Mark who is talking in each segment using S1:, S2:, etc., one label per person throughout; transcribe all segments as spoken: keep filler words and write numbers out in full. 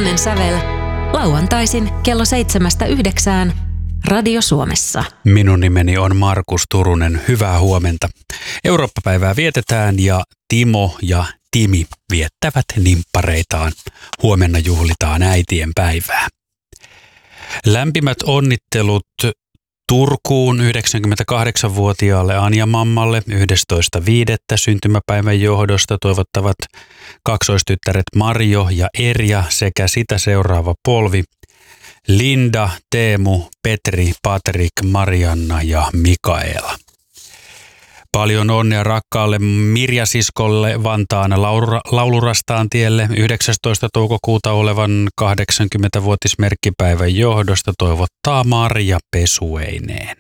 S1: Onnen sävel lauantaisin kello seitsemästä yhdeksään Radio Suomessa.
S2: Minun nimeni on Markus Turunen. Hyvää huomenta. Eurooppa-päivää vietetään ja Timo ja Timi viettävät nimppareitaan. Huomenna juhlitaan äitien päivää. Lämpimät onnittelut Turkuun yhdeksänkymmentäkahdeksanvuotiaalle Anja-mammalle yhdestoista viidettä syntymäpäivän johdosta toivottavat kaksoistyttäret Marjo ja Erja sekä sitä seuraava polvi Linda, Teemu, Petri, Patrik, Marianna ja Mikaela. Paljon onnea rakkaalle Mirja-siskolle Vantaan Laura, Laulurastaan tielle yhdeksästoista toukokuuta olevan kahdeksankymmentävuotismerkkipäivän johdosta toivottaa Marja Pesueineen.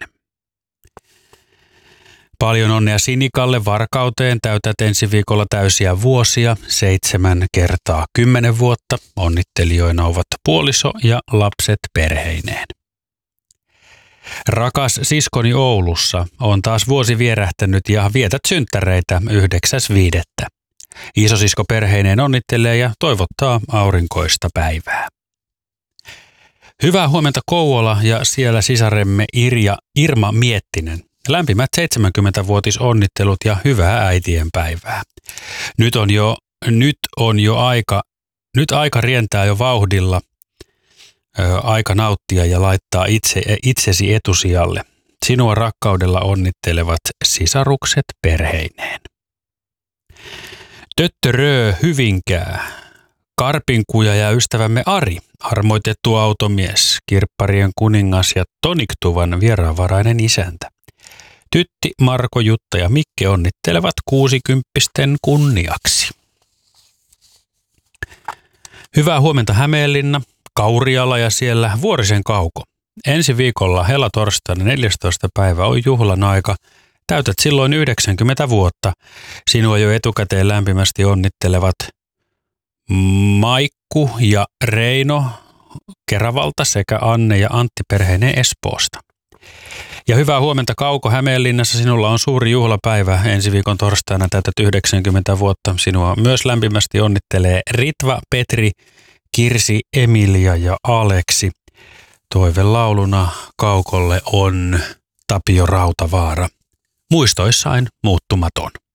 S2: Paljon onnea Sinikalle Varkauteen, täytät ensi viikolla täysiä vuosia, seitsemän kertaa kymmenen vuotta. Onnittelijoina ovat puoliso ja lapset perheineen. Rakas siskoni Oulussa on taas vuosi vierähtänyt ja vietät synttäreitä yhdeksäs viidettä. Isosisko perheineen onnittelee ja toivottaa aurinkoista päivää. Hyvää huomenta Kouvola ja siellä sisaremme Irja, Irma Miettinen. Lämpimät seitsemänkymmentävuotisonnittelut ja hyvää äitien päivää. Nyt on jo, nyt on jo aika, nyt aika rientää jo vauhdilla. Ö, aika nauttia ja laittaa itse, itsesi etusijalle. Sinua rakkaudella onnittelevat sisarukset perheineen. Töttörö Hyvinkää. Karpinkuja ja ystävämme Ari, armoitettu automies, kirpparien kuningas ja toniktuvan vieraanvarainen isäntä. Tytti, Marko, Jutta ja Mikke onnittelevat kuusikymppisten kunniaksi. Hyvää huomenta Hämeenlinna, Kauriala ja siellä Vuorisen Kauko. Ensi viikolla helatorstaina neljästoista päivä on juhlan aika. Täytät silloin yhdeksänkymmentä vuotta. Sinua jo etukäteen lämpimästi onnittelevat Maikku ja Reino Keravalta sekä Anne ja Antti perheineen Espoosta. Ja hyvää huomenta Kauko Hämeenlinnassa. Sinulla on suuri juhlapäivä. Ensi viikon torstaina täytät yhdeksänkymmentä vuotta. Sinua myös lämpimästi onnittelee Ritva, Petri, Kirsi, Emilia ja Aleksi. Toivelauluna Kaukolle on Tapio Rautavaara. Muistoissain muuttumaton.